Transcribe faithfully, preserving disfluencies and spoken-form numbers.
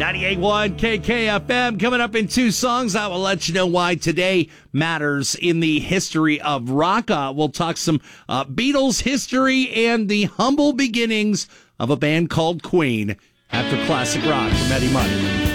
ninety-eight point one K K F M. Coming up in two songs, I will let you know why today matters in the history of rock. Uh, we'll talk some uh, Beatles history and the humble beginnings of a band called Queen after classic rock from Eddie Money.